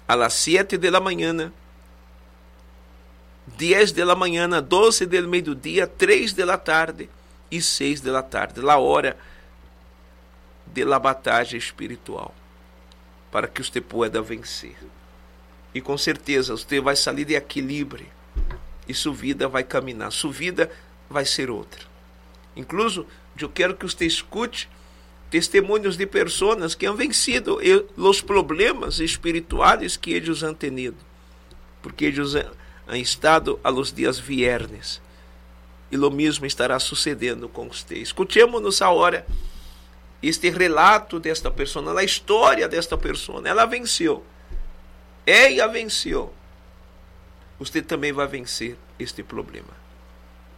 a las 7 de la mañana, 10 de la mañana, 12 del mediodía, 3 de la tarde e 6 de la tarde, la hora de la batalha espiritual, para que você pueda vencer. E com certeza você vai sair de aqui livre e sua vida vai caminhar, sua vida vai ser outra. Incluso, eu quero que você escute testemunhos de pessoas que han vencido os problemas espirituais que eles han tenido, porque eles han estado a los dias viernes, e lo mesmo estará sucedendo com você. Escutemos agora este relato desta pessoa, a história desta pessoa. Ela venceu, ela venceu. Você também vai vencer este problema.